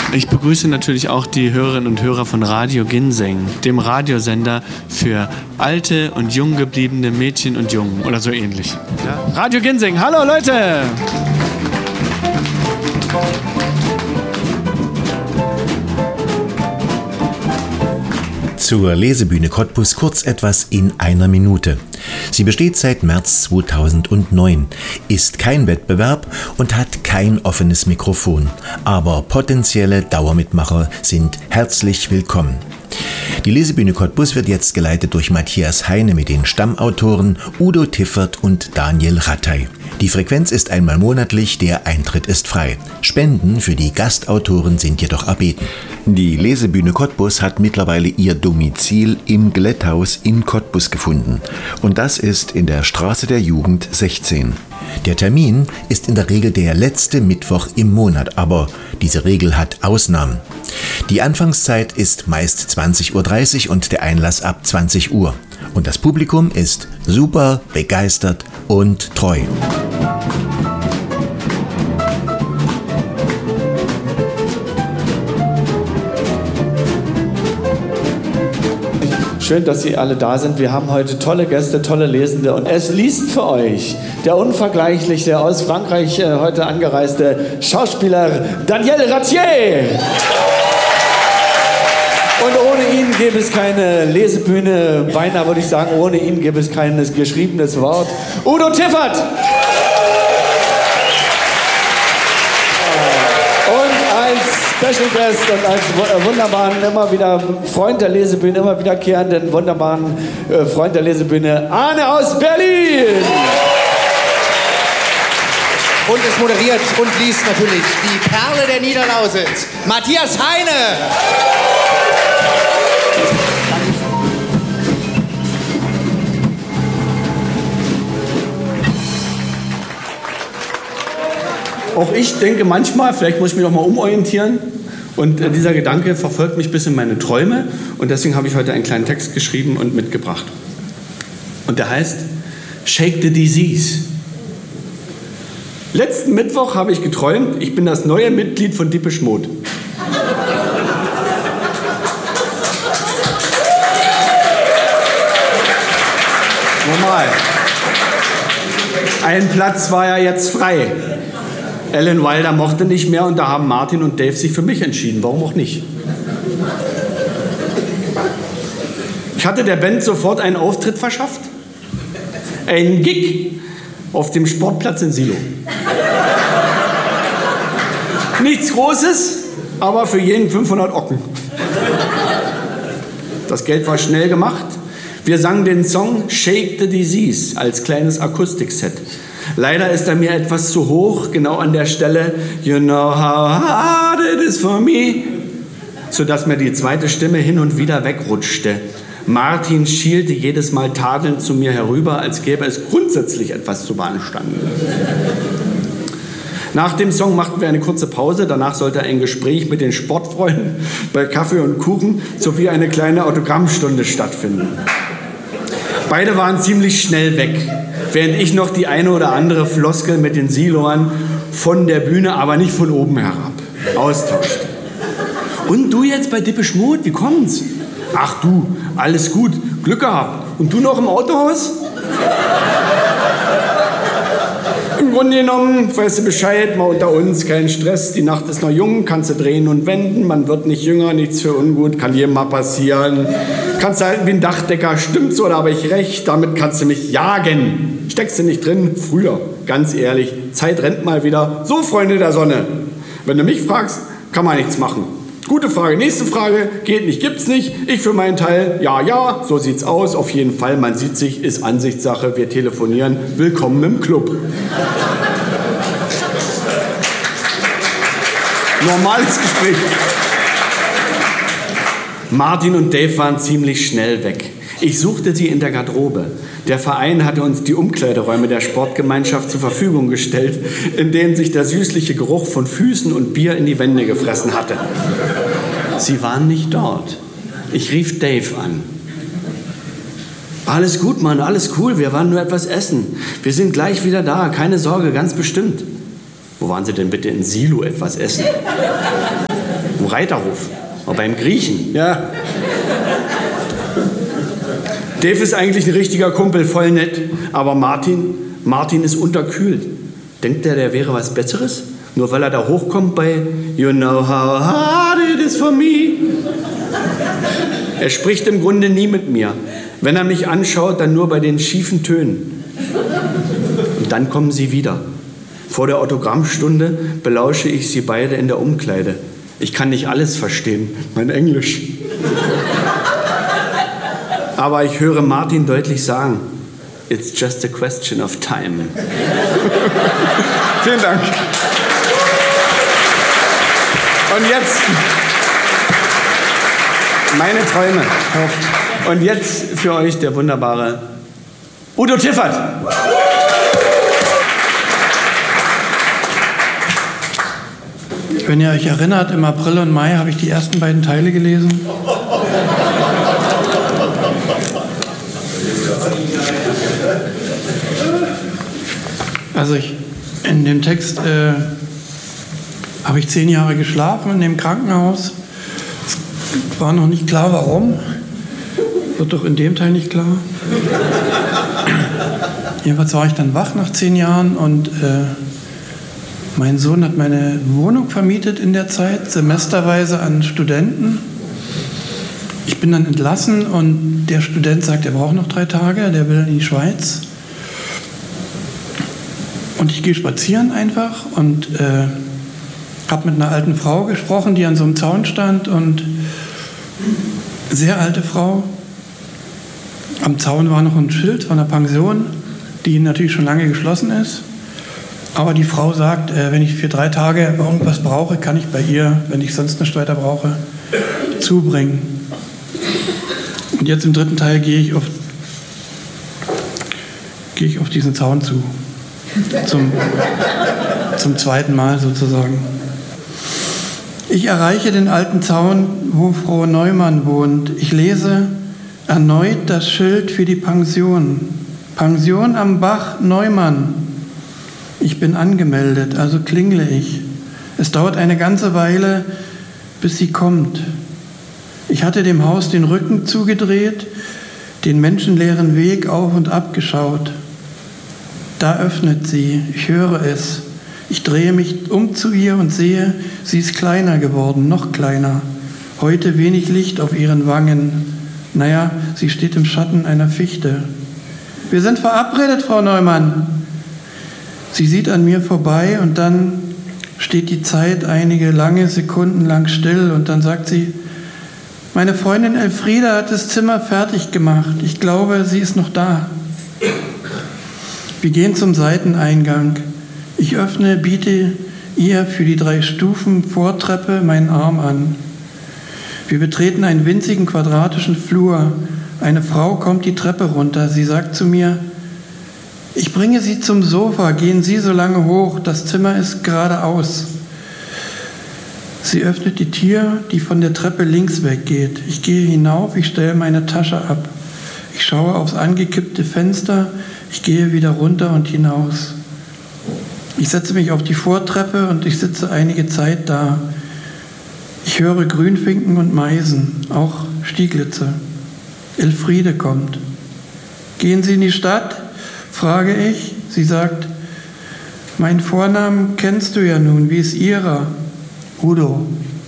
Ich begrüße natürlich auch die Hörerinnen und Hörer von Radio Ginseng, dem Radiosender für alte und jung gebliebene Mädchen und Jungen oder so ähnlich. Ja? Radio Ginseng, hallo Leute! Zur Lesebühne Cottbus kurz etwas in einer Minute. Sie besteht seit März 2009, ist kein Wettbewerb und hat kein offenes Mikrofon. Aber potenzielle Dauermitmacher sind herzlich willkommen. Die Lesebühne Cottbus wird jetzt geleitet durch Matthias Heine mit den Stammautoren Udo Tiffert und Daniel Rattay. Die Frequenz ist einmal monatlich, der Eintritt ist frei. Spenden für die Gastautoren sind jedoch erbeten. Die Lesebühne Cottbus hat mittlerweile ihr Domizil im Glätthaus in Cottbus gefunden. Und das ist in der Straße der Jugend 16. Der Termin ist in der Regel der letzte Mittwoch im Monat, aber diese Regel hat Ausnahmen. Die Anfangszeit ist meist 20:30 Uhr und der Einlass ab 20 Uhr. Und das Publikum ist super, begeistert und treu. Schön, dass Sie alle da sind. Wir haben heute tolle Gäste, tolle Lesende und es liest für euch der unvergleichliche, aus Frankreich heute angereiste Schauspieler Daniel Rattay. Und ohne ihn gäbe es keine Lesebühne, beinahe würde ich sagen, ohne ihn gäbe es kein geschriebenes Wort. Udo Tiffert! Special Guest und als wunderbaren, immer wieder Freund der Lesebühne, immer wiederkehrenden, wunderbaren Freund der Lesebühne, Arne aus Berlin. Und es moderiert und liest natürlich die Perle der Niederlausitz, Matthias Heine. Auch ich denke manchmal, vielleicht muss ich mich noch mal umorientieren. Und dieser Gedanke verfolgt mich bis in meine Träume. Und deswegen habe ich heute einen kleinen Text geschrieben und mitgebracht. Und der heißt Shake the Disease. Letzten Mittwoch habe ich geträumt, ich bin das neue Mitglied von Depeche Mode. Normal. Ein Platz war ja jetzt frei. Alan Wilder mochte nicht mehr und da haben Martin und Dave sich für mich entschieden. Warum auch nicht? Ich hatte der Band sofort einen Auftritt verschafft. Einen Gig auf dem Sportplatz in Silo. Nichts Großes, aber für jeden 500 Ocken. Das Geld war schnell gemacht. Wir sangen den Song Shake the Disease als kleines Akustikset. Leider ist er mir etwas zu hoch, genau an der Stelle You know how hard it is for me, sodass mir die zweite Stimme hin und wieder wegrutschte. Martin schielte jedes Mal tadelnd zu mir herüber, als gäbe es grundsätzlich etwas zu beanstanden. Nach dem Song machten wir eine kurze Pause, danach sollte ein Gespräch mit den Sportfreunden bei Kaffee und Kuchen sowie eine kleine Autogrammstunde stattfinden. Beide waren ziemlich schnell weg, während ich noch die eine oder andere Floskel mit den Siloern von der Bühne, aber nicht von oben herab, austauschte. Und du jetzt bei Depeche Mode, wie kommt's? Ach du, alles gut, Glück gehabt. Und du noch im Autohaus? Im Grunde genommen, weißt du Bescheid, mal unter uns, kein Stress, die Nacht ist noch jung, kannst du drehen und wenden, man wird nicht jünger, nichts für ungut, kann jedem mal passieren. Kannst du halten wie ein Dachdecker, stimmt's oder habe ich recht, damit kannst du mich jagen. Steckst du nicht drin? Früher, ganz ehrlich, Zeit rennt mal wieder. So, Freunde der Sonne, wenn du mich fragst, kann man nichts machen. Gute Frage, nächste Frage, geht nicht, gibt's nicht. Ich für meinen Teil, ja, so sieht's aus, auf jeden Fall, man sieht sich, ist Ansichtssache, wir telefonieren, willkommen im Club. Normales Gespräch. Martin und Dave waren ziemlich schnell weg. Ich suchte sie in der Garderobe. Der Verein hatte uns die Umkleideräume der Sportgemeinschaft zur Verfügung gestellt, in denen sich der süßliche Geruch von Füßen und Bier in die Wände gefressen hatte. Sie waren nicht dort. Ich rief Dave an. Alles gut, Mann, alles cool, wir waren nur etwas essen. Wir sind gleich wieder da, keine Sorge, ganz bestimmt. Wo waren Sie denn bitte in Silo etwas essen? Wo Reiterhof. Oder beim Griechen, ja. Dave ist eigentlich ein richtiger Kumpel, voll nett. Aber Martin ist unterkühlt. Denkt der wäre was Besseres? Nur weil er da hochkommt bei You know how hard it is for me. Er spricht im Grunde nie mit mir. Wenn er mich anschaut, dann nur bei den schiefen Tönen. Und dann kommen sie wieder. Vor der Autogrammstunde belausche ich sie beide in der Umkleide. Ich kann nicht alles verstehen, mein Englisch. Aber ich höre Martin deutlich sagen, it's just a question of time. Vielen Dank. Und jetzt meine Träume. Und jetzt für euch der wunderbare Udo Tiffert. Wenn ihr euch erinnert, im April und Mai habe ich die ersten beiden Teile gelesen. Also in dem Text habe ich 10 Jahre geschlafen in dem Krankenhaus. Es war noch nicht klar, warum. Wird doch in dem Teil nicht klar. Jedenfalls war ich dann wach nach 10 Jahren und mein Sohn hat meine Wohnung vermietet in der Zeit, semesterweise an Studenten. Ich bin dann entlassen und der Student sagt, er braucht noch 3 Tage, der will in die Schweiz. Und ich gehe spazieren einfach und habe mit einer alten Frau gesprochen, die an so einem Zaun stand und sehr alte Frau. Am Zaun war noch ein Schild von einer Pension, die natürlich schon lange geschlossen ist. Aber die Frau sagt, wenn ich für 3 Tage irgendwas brauche, kann ich bei ihr, wenn ich sonst nicht weiter brauche, zubringen. Und jetzt im 3. Teil gehe ich auf diesen Zaun zu. Zum 2. Mal sozusagen. Ich erreiche den alten Zaun, wo Frau Neumann wohnt. Ich lese erneut das Schild für die Pension. Pension am Bach Neumann. Ich bin angemeldet, also klingle ich. Es dauert eine ganze Weile, bis sie kommt. Ich hatte dem Haus den Rücken zugedreht, den menschenleeren Weg auf und ab geschaut. Da öffnet sie, ich höre es. Ich drehe mich um zu ihr und sehe, sie ist kleiner geworden, noch kleiner. Heute wenig Licht auf ihren Wangen. Naja, sie steht im Schatten einer Fichte. Wir sind verabredet, Frau Neumann. Sie sieht an mir vorbei und dann steht die Zeit einige lange Sekunden lang still und dann sagt sie, meine Freundin Elfriede hat das Zimmer fertig gemacht. Ich glaube, sie ist noch da. Wir gehen zum Seiteneingang. Ich öffne, biete ihr für die 3 Stufen Vortreppe meinen Arm an. Wir betreten einen winzigen quadratischen Flur. Eine Frau kommt die Treppe runter. Sie sagt zu mir, ich bringe Sie zum Sofa, gehen Sie so lange hoch, das Zimmer ist geradeaus. Sie öffnet die Tür, die von der Treppe links weggeht. Ich gehe hinauf, ich stelle meine Tasche ab. Ich schaue aufs angekippte Fenster, ich gehe wieder runter und hinaus. Ich setze mich auf die Vortreppe und ich sitze einige Zeit da. Ich höre Grünfinken und Meisen, auch Stieglitze. Elfriede kommt. Gehen Sie in die Stadt? Frage ich. Sie sagt, meinen Vornamen kennst du ja nun, wie ist Ihrer? Udo.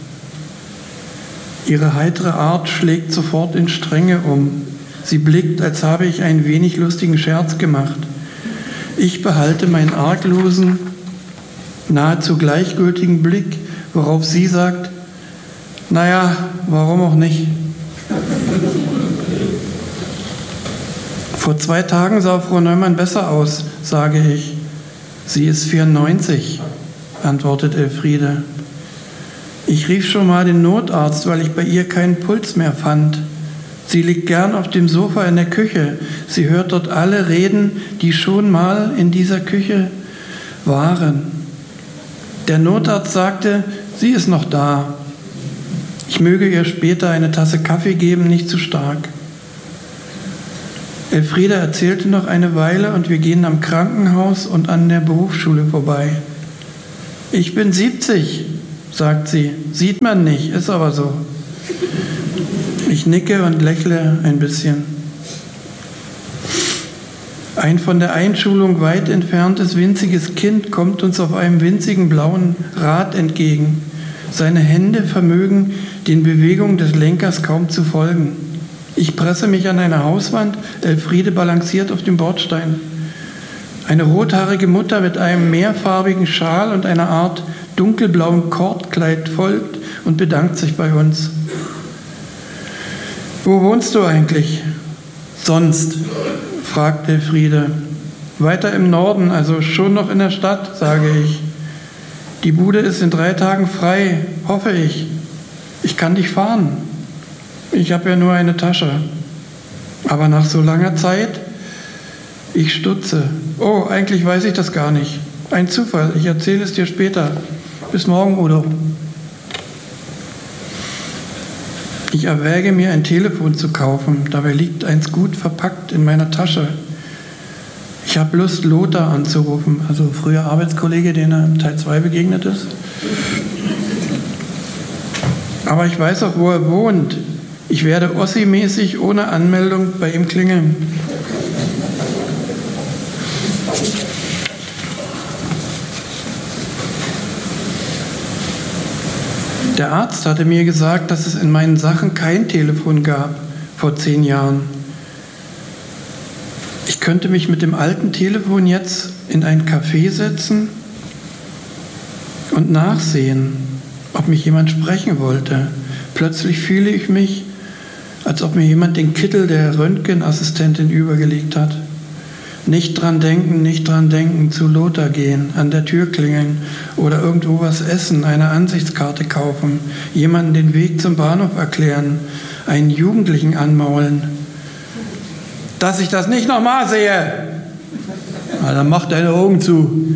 Ihre heitere Art schlägt sofort in Strenge um. Sie blickt, als habe ich einen wenig lustigen Scherz gemacht. Ich behalte meinen arglosen, nahezu gleichgültigen Blick, worauf sie sagt, naja, warum auch nicht? Vor 2 Tagen sah Frau Neumann besser aus, sage ich. Sie ist 94, antwortet Elfriede. Ich rief schon mal den Notarzt, weil ich bei ihr keinen Puls mehr fand. Sie liegt gern auf dem Sofa in der Küche. Sie hört dort alle reden, die schon mal in dieser Küche waren. Der Notarzt sagte, sie ist noch da. Ich möge ihr später eine Tasse Kaffee geben, nicht zu stark. Elfriede erzählte noch eine Weile und wir gehen am Krankenhaus und an der Berufsschule vorbei. Ich bin 70, sagt sie. Sieht man nicht, ist aber so. Ich nicke und lächle ein bisschen. Ein von der Einschulung weit entferntes winziges Kind kommt uns auf einem winzigen blauen Rad entgegen. Seine Hände vermögen den Bewegungen des Lenkers kaum zu folgen. Ich presse mich an eine Hauswand, Elfriede balanciert auf dem Bordstein. Eine rothaarige Mutter mit einem mehrfarbigen Schal und einer Art dunkelblauen Kordkleid folgt und bedankt sich bei uns. Wo wohnst du eigentlich? Sonst, fragt Elfriede. Weiter im Norden, also schon noch in der Stadt, sage ich. Die Bude ist in 3 Tagen frei, hoffe ich. Ich kann dich fahren. Ich habe ja nur eine Tasche. Aber nach so langer Zeit? Ich stutze. Oh, eigentlich weiß ich das gar nicht. Ein Zufall, ich erzähle es dir später. Bis morgen, Udo. Ich erwäge mir ein Telefon zu kaufen. Dabei liegt eins gut verpackt in meiner Tasche. Ich habe Lust, Lothar anzurufen, also früher Arbeitskollege, den er im Teil 2 begegnet ist. Aber ich weiß auch, wo er wohnt. Ich werde Ossi-mäßig ohne Anmeldung bei ihm klingeln. Der Arzt hatte mir gesagt, dass es in meinen Sachen kein Telefon gab vor 10 Jahren. Ich könnte mich mit dem alten Telefon jetzt in ein Café setzen und nachsehen, ob mich jemand sprechen wollte. Plötzlich fühle ich mich, als ob mir jemand den Kittel der Röntgenassistentin übergelegt hat. Nicht dran denken, zu Lothar gehen, an der Tür klingeln oder irgendwo was essen, eine Ansichtskarte kaufen, jemanden den Weg zum Bahnhof erklären, einen Jugendlichen anmaulen. Dass ich das nicht nochmal sehe! Na, dann mach deine Augen zu.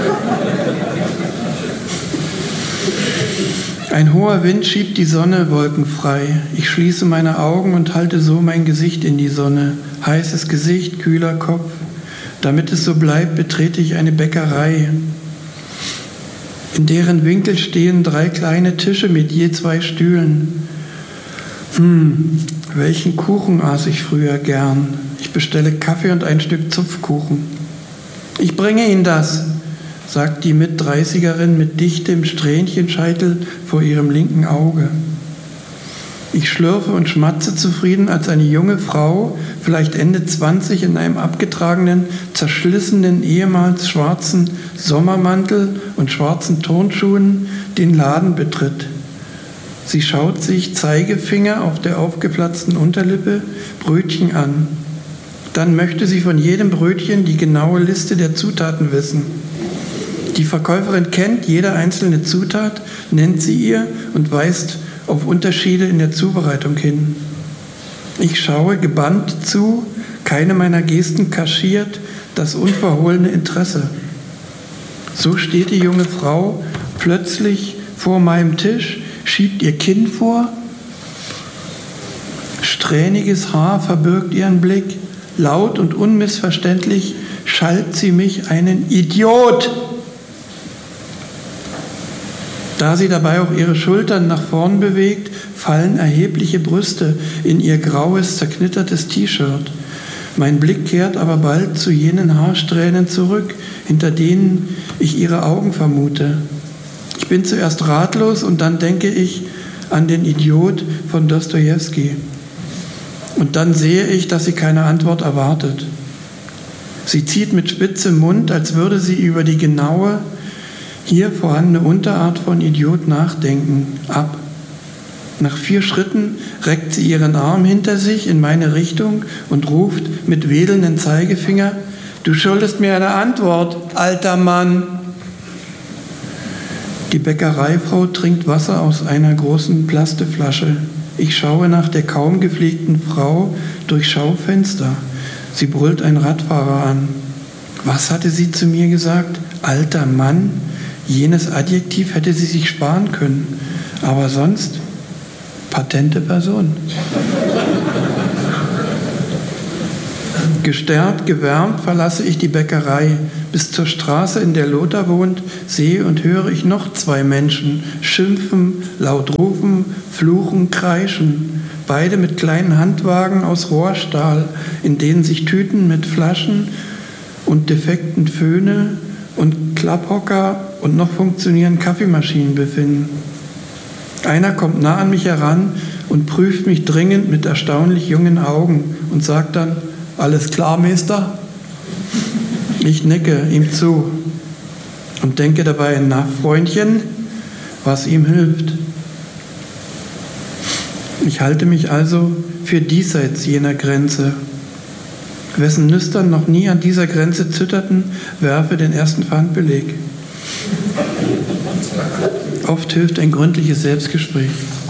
Ein hoher Wind schiebt die Sonne wolkenfrei. Ich schließe meine Augen und halte so mein Gesicht in die Sonne. Heißes Gesicht, kühler Kopf. Damit es so bleibt, betrete ich eine Bäckerei. In deren Winkel stehen 3 kleine Tische mit je 2 Stühlen. Welchen Kuchen aß ich früher gern. Ich bestelle Kaffee und ein Stück Zupfkuchen. Ich bringe Ihnen das, sagt die Mit-30erin mit dichtem Strähnchenscheitel vor ihrem linken Auge. Ich schlürfe und schmatze zufrieden, als eine junge Frau, vielleicht Ende 20, in einem abgetragenen, zerschlissenen, ehemals schwarzen Sommermantel und schwarzen Turnschuhen den Laden betritt. Sie schaut sich Zeigefinger auf der aufgeplatzten Unterlippe Brötchen an. Dann möchte sie von jedem Brötchen die genaue Liste der Zutaten wissen. Die Verkäuferin kennt jede einzelne Zutat, nennt sie ihr und weist auf Unterschiede in der Zubereitung hin. Ich schaue gebannt zu, keine meiner Gesten kaschiert das unverhohlene Interesse. So steht die junge Frau plötzlich vor meinem Tisch, schiebt ihr Kinn vor, strähniges Haar verbirgt ihren Blick, laut und unmissverständlich schalt sie mich einen Idiot. Da sie dabei auch ihre Schultern nach vorn bewegt, fallen erhebliche Brüste in ihr graues, zerknittertes T-Shirt. Mein Blick kehrt aber bald zu jenen Haarsträhnen zurück, hinter denen ich ihre Augen vermute. Ich bin zuerst ratlos und dann denke ich an den Idiot von Dostojewski. Und dann sehe ich, dass sie keine Antwort erwartet. Sie zieht mit spitzem Mund, als würde sie über die genaue, hier vorhandene Unterart von Idiot nachdenken, ab. Nach 4 Schritten reckt sie ihren Arm hinter sich in meine Richtung und ruft mit wedelndem Zeigefinger: Du schuldest mir eine Antwort, alter Mann. Die Bäckereifrau trinkt Wasser aus einer großen Plastikflasche. Ich schaue nach der kaum gepflegten Frau durch Schaufenster. Sie brüllt einen Radfahrer an. Was hatte sie zu mir gesagt? Alter Mann? Jenes Adjektiv hätte sie sich sparen können. Aber sonst patente Person. Gestärkt, gewärmt verlasse ich die Bäckerei. Bis zur Straße, in der Lothar wohnt, sehe und höre ich noch 2 Menschen schimpfen, laut rufen, fluchen, kreischen. Beide mit kleinen Handwagen aus Rohrstahl, in denen sich Tüten mit Flaschen und defekten Föhne und Klapphocker und noch funktionierenden Kaffeemaschinen befinden. Einer kommt nah an mich heran und prüft mich dringend mit erstaunlich jungen Augen und sagt dann: Alles klar, Meister? Ich nicke ihm zu und denke dabei: Na, Freundchen, was ihm hilft. Ich halte mich also für diesseits jener Grenze. Wessen Nüstern noch nie an dieser Grenze zitterten, werfe den ersten Pfandbeleg. Oft hilft ein gründliches Selbstgespräch.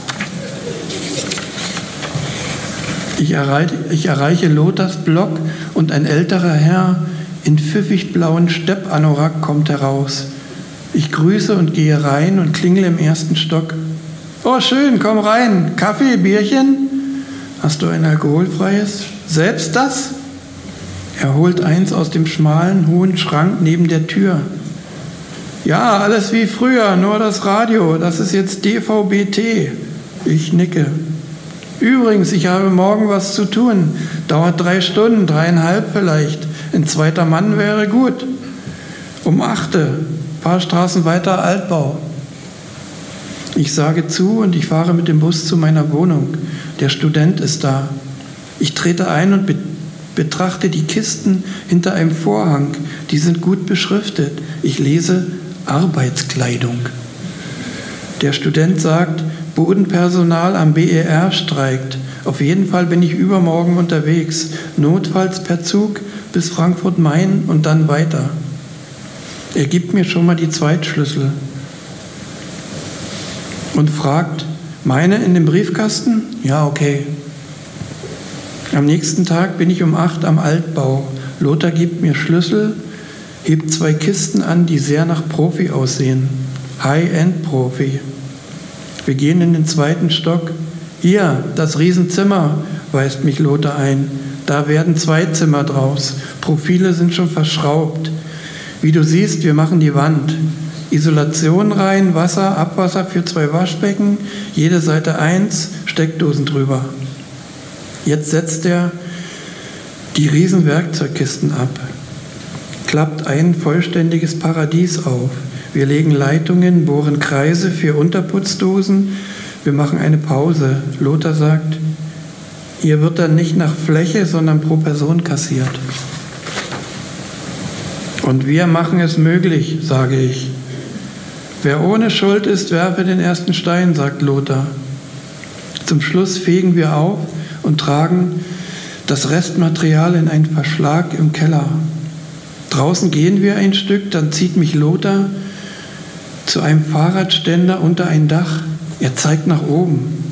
Ich erreiche Lothars Block und ein älterer Herr in pfiffig blauen Steppanorak kommt heraus. Ich grüße und gehe rein und klingele im 1. Stock. Oh, schön, komm rein. Kaffee, Bierchen? Hast du ein alkoholfreies? Selbst das? Er holt eins aus dem schmalen, hohen Schrank neben der Tür. Ja, alles wie früher, nur das Radio. Das ist jetzt DVB-T. Ich nicke. Übrigens, ich habe morgen was zu tun. Dauert 3 Stunden, 3,5 vielleicht. Ein zweiter Mann wäre gut. Um 8, paar Straßen weiter Altbau. Ich sage zu und ich fahre mit dem Bus zu meiner Wohnung. Der Student ist da. Ich trete ein und betrachte die Kisten hinter einem Vorhang. Die sind gut beschriftet. Ich lese Arbeitskleidung. Der Student sagt, Bodenpersonal am BER streikt. Auf jeden Fall bin ich übermorgen unterwegs. Notfalls per Zug bis Frankfurt-Main und dann weiter. Er gibt mir schon mal die Zweitschlüssel und fragt, meine in dem Briefkasten? Ja, okay. Am nächsten Tag bin ich um 8 am Altbau. Lothar gibt mir Schlüssel, hebt 2 Kisten an, die sehr nach Profi aussehen. High-End-Profi. Wir gehen in den 2. Stock. Hier, das Riesenzimmer, weist mich Lothar ein. Da werden 2 Zimmer draus. Profile sind schon verschraubt. Wie du siehst, wir machen die Wand. Isolation rein, Wasser, Abwasser für 2 Waschbecken, jede Seite 1, Steckdosen drüber. Jetzt setzt er die riesen Werkzeugkisten ab, klappt ein vollständiges Paradies auf. Wir legen Leitungen, bohren Kreise für Unterputzdosen. Wir machen eine Pause. Lothar sagt, hier wird dann nicht nach Fläche, sondern pro Person kassiert. Und wir machen es möglich, sage ich. Wer ohne Schuld ist, werfe den ersten Stein, sagt Lothar. Zum Schluss fegen wir auf und tragen das Restmaterial in einen Verschlag im Keller. Draußen gehen wir ein Stück, dann zieht mich Lothar zu einem Fahrradständer unter ein Dach. Er zeigt nach oben.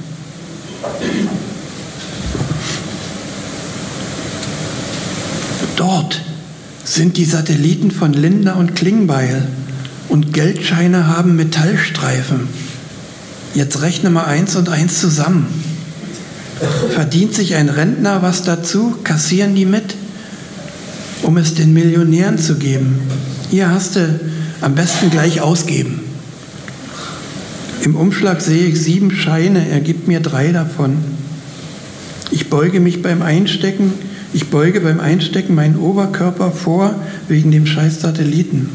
Dort sind die Satelliten von Lindner und Klingbeil und Geldscheine haben Metallstreifen. Jetzt rechne mal 1 und 1 zusammen. Verdient sich ein Rentner was dazu, kassieren die mit, um es den Millionären zu geben. Hier hast du, am besten gleich ausgeben. Im Umschlag sehe ich 7 Scheine, er gibt mir 3 davon. Ich beuge beim Einstecken meinen Oberkörper vor, wegen dem scheiß Satelliten.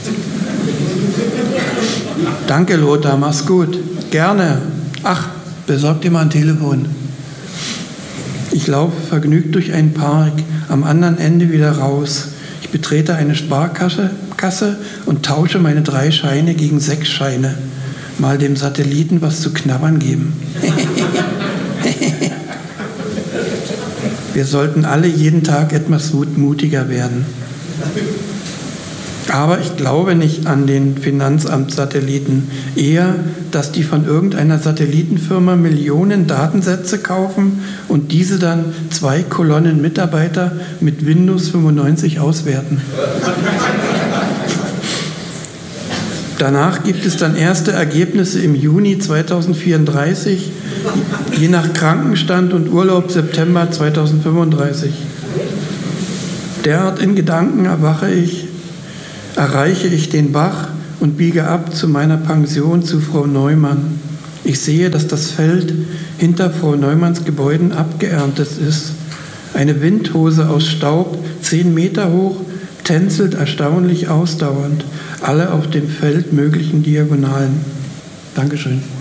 Danke, Lothar, mach's gut. Gerne. Ach, besorg dir mal ein Telefon. Ich laufe vergnügt durch einen Park, am anderen Ende wieder raus. Ich betrete eine Sparkasse und tausche meine 3 Scheine gegen 6 Scheine. Mal dem Satelliten was zu knabbern geben. Wir sollten alle jeden Tag etwas mutiger werden. Aber ich glaube nicht an den Finanzamtssatelliten. Eher, dass die von irgendeiner Satellitenfirma Millionen Datensätze kaufen und diese dann 2 Kolonnen Mitarbeiter mit Windows 95 auswerten. Danach gibt es dann erste Ergebnisse im Juni 2034, je nach Krankenstand und Urlaub September 2035. Derart in Gedanken erwache ich erreiche ich den Bach und biege ab zu meiner Pension zu Frau Neumann. Ich sehe, dass das Feld hinter Frau Neumanns Gebäuden abgeerntet ist. Eine Windhose aus Staub, 10 Meter hoch, tänzelt erstaunlich ausdauernd, alle auf dem Feld möglichen Diagonalen. Dankeschön.